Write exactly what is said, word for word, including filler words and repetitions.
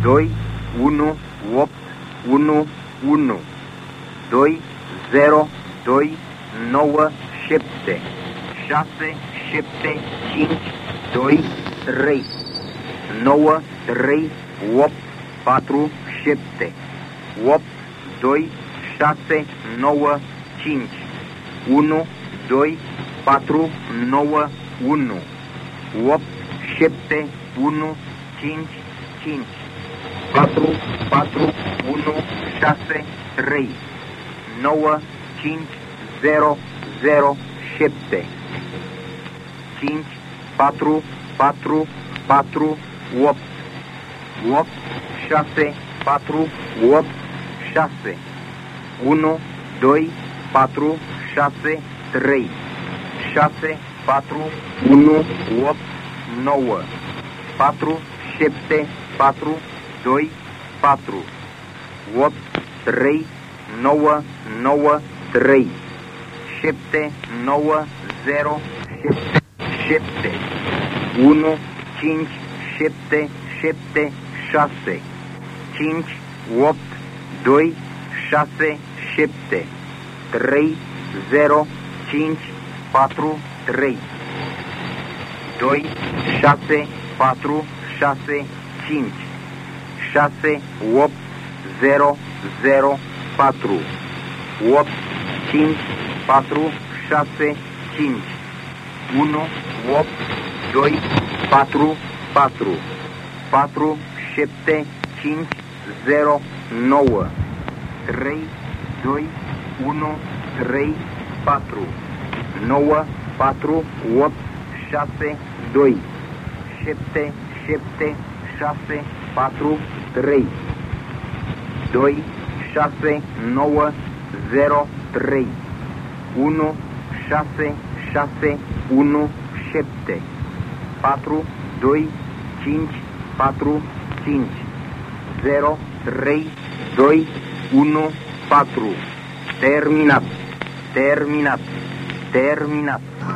doi unu opt unu unu doi zero doi nouă șapte șase șapte cinci doi trei nouă trei opt patru șapte opt doi șase nouă cinci unu doi patru nouă unu opt șapte unu cinci cinci patru patru unu șase trei nouă cinci zero zero șapte cinci patru patru patru opt opt șase patru opt șase unu doi patru șase trei șase patru unu opt nouă patru șapte patru doi patru opt trei nouă nouă trei șapte nouă zero șapte șapte unu cinci șapte șapte șase cinci opt doi șase șapte trei zero cinci patru trei doi șase patru șase cinci șase opt zero zero patru opt cinci patru șase cinci unu opt doi patru patru patru șapte cinci zero nouă trei doi unu trei patru nouă patru opt șase doi șapte șapte șase patru trei doi șase nouă zero trei unu șase șase unu șapte patru doi cinci patru cinci zero trei doi unu patru. Terminat, terminat, terminat.